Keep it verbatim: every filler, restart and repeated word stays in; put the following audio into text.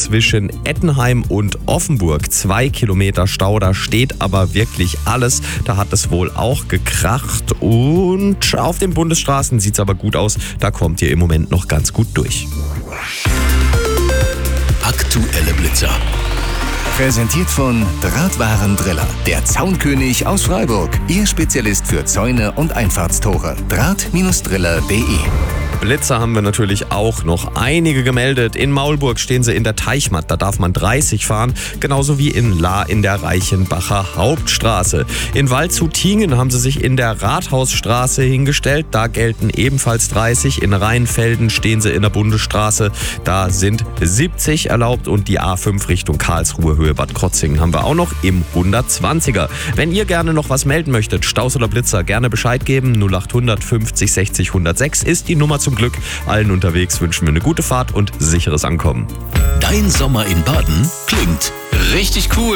zwischen Ettenheim und Offenburg. Zwei Kilometer Stau, da steht aber wirklich alles. Da hat es wohl auch gekracht. Und auf den Bundesstraßen sieht es aber gut aus. Da kommt ihr im Moment noch ganz gut durch. Aktuelle Blitzer. Präsentiert von Drahtwarendriller, der Zaunkönig aus Freiburg. Ihr Spezialist für Zäune und Einfahrtstore. Draht Driller punkt de. Blitzer haben wir natürlich auch noch einige gemeldet. In Maulburg stehen sie in der Teichmatt, da darf man dreißig fahren, genauso wie in Lahr in der Reichenbacher Hauptstraße. In Waldshut-Tiengen haben sie sich in der Rathausstraße hingestellt, da gelten ebenfalls dreißig. In Rheinfelden stehen sie in der Bundesstraße, da sind siebzig erlaubt und die A fünf Richtung Karlsruhe, Höhe Bad Krotzingen haben wir auch noch im hundertzwanziger. Wenn ihr gerne noch was melden möchtet, Staus oder Blitzer, gerne Bescheid geben. null acht hundert fünfzig sechzig hundertsechs ist die Nummer zum Glück. Allen unterwegs wünschen wir eine gute Fahrt und sicheres Ankommen. Dein Sommer in Baden klingt richtig cool.